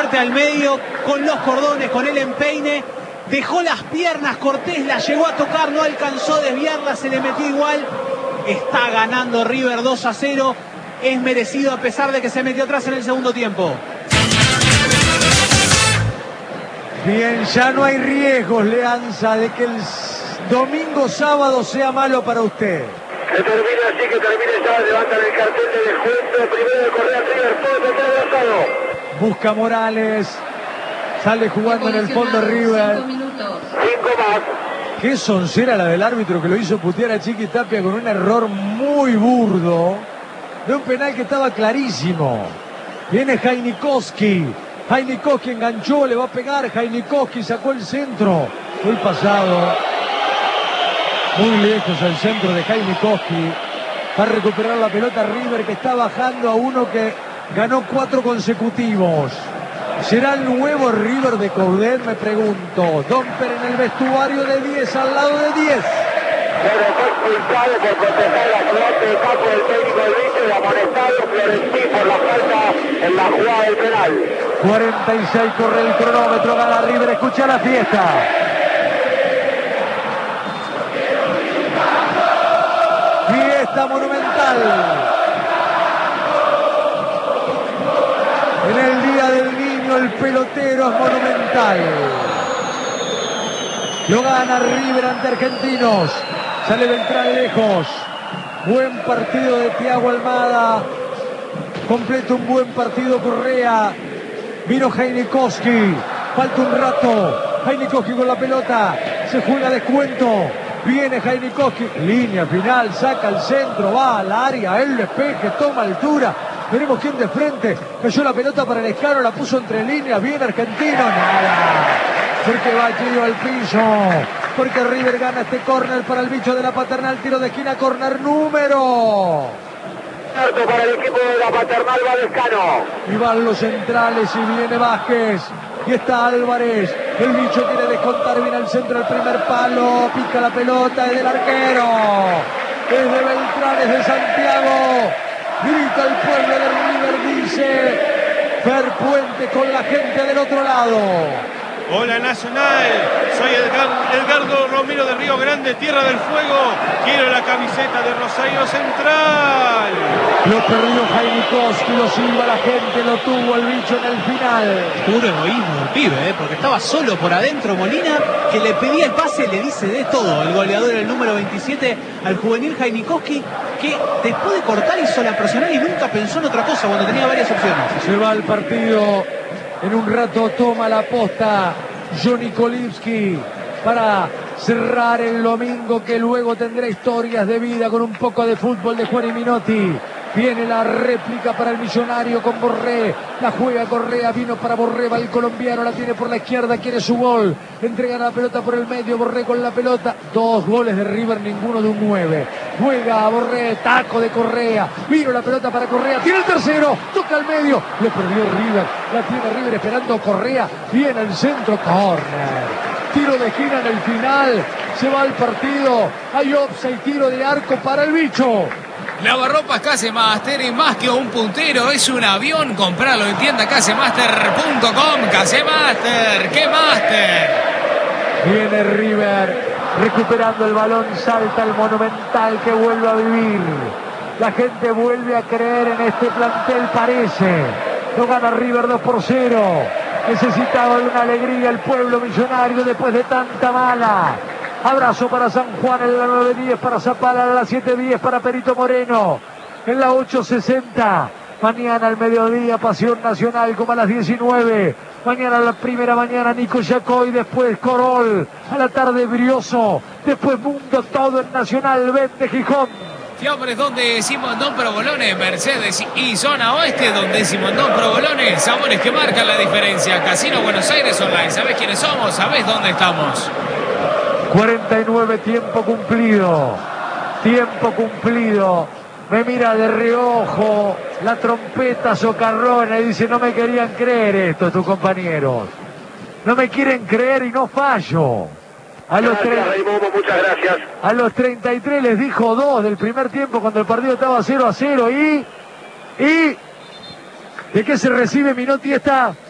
parte al medio, con los cordones, con el empeine. Dejó las piernas, Cortés la llegó a tocar, no alcanzó a desviarla, se le metió igual. Está ganando River 2-0. Es merecido a pesar de que se metió atrás en el segundo tiempo. Bien, ya no hay riesgos, Leanza, de que el domingo, sábado sea malo para usted. Que termine así, que termine ya, levantan el cartel de descuento, primero de Correa River, todo está adelantado. Busca Morales, sale jugando en el fondo River. 5 más. Qué soncera la del árbitro que lo hizo putear a Chiqui Tapia con un error muy burdo, de un penal que estaba clarísimo. Viene Jainikowski. Jainikowski enganchó, le va a pegar. Jainikowski sacó el centro. Fue el pasado. Muy lejos el centro de Jainikowski. Va a recuperar la pelota River, que está bajando a uno que ganó 4 consecutivos. ¿Será el nuevo River de Coudet? Me pregunto. Domper en el vestuario de 10, al lado de 10. Pero fue expulsado por contestar la jugada de campo del técnico del Vice y amonestado Florentín por la falta en la jugada del penal. 46 corre el cronómetro, gana River, escucha la fiesta. Fiesta monumental. En el Día del Niño el pelotero es monumental. Lo gana River ante Argentinos. Sale Beltrán lejos. Buen partido de Thiago Almada. Completa un buen partido Correa. Vino Jainikowski. Falta un rato. Jainikowski con la pelota. Se juega descuento. Viene Jainikowski. Línea final. Saca el centro. Va al área. El despeje. Toma altura. Veremos quién de frente. Cayó la pelota para el Escano. La puso entre líneas. Viene Argentino. Nada. Porque va Gio al piso. Porque River gana este córner para el bicho de la Paternal. Tiro de esquina. Córner número. Para el equipo de la Paternal va Lescano. Y van los centrales y viene Vázquez. Y está Álvarez. El bicho quiere descontar. Viene al centro del primer palo. Pica la pelota. Es del arquero. Es de Beltrán. Es de Santiago. Grita el pueblo de River. Dice Fer Puente con la gente del otro lado. Hola Nacional, soy Edgardo Romero de Río Grande, Tierra del Fuego. Quiero la camiseta de Rosario Central. Lo perdió Jainikowski, lo silba la gente, lo tuvo el bicho en el final. Puro egoísmo el pibe, porque estaba solo por adentro Molina, que le pedía el pase, le dice de todo. El goleador, el número 27, al juvenil Jainikowski, que después de cortar hizo la personal y nunca pensó en otra cosa cuando tenía varias opciones. Se va el partido. En un rato toma la posta Johnny Kolivsky para cerrar el domingo, que luego tendrá historias de vida con un poco de fútbol de Juan y Minotti. Viene la réplica para el Millonario con Borré. La juega Correa, vino para Borré, va el colombiano, la tiene por la izquierda, quiere su gol. Entrega la pelota por el medio, Borré con la pelota. 2 goles de River, ninguno de un 9. Juega a Borré, taco de Correa. Vino la pelota para Correa, tiene el tercero, toca al medio. Lo perdió River, la tiene River esperando Correa. Viene el centro, córner. Tiro de esquina en el final. Se va el partido. Hay offside, tiro de arco para el bicho. Lavarropas Casemaster es más que un puntero, es un avión. Compralo en tienda casemaster.com. Casemaster, ¡qué master! Viene River recuperando el balón, salta el Monumental que vuelve a vivir. La gente vuelve a creer en este plantel, parece. Lo gana River 2-0. Necesitaba de una alegría el pueblo millonario después de tanta mala. Abrazo para San Juan en la 9:10, para Zapala en la 7:10, para Perito Moreno en la 8:60. Mañana al mediodía, Pasión Nacional como a las 19. Mañana a la primera mañana, Nico Yacoy, después Corol. A la tarde, Brioso. Después Mundo, todo en Nacional, Vente Gijón. Fiambres donde Simondón Provolone, Mercedes y Zona Oeste donde Simondón Provolone, sabores que marcan la diferencia. Casino Buenos Aires Online, ¿sabés quiénes somos? ¿Sabés dónde estamos? 49, tiempo cumplido. Tiempo cumplido. Me mira de reojo la trompeta socarrona y dice: no me querían creer esto tus compañeros. No me quieren creer y no fallo. Muchas gracias. A los 33 les dijo 2 del primer tiempo cuando el partido estaba 0-0 y ¿de qué se recibe Minotti esta?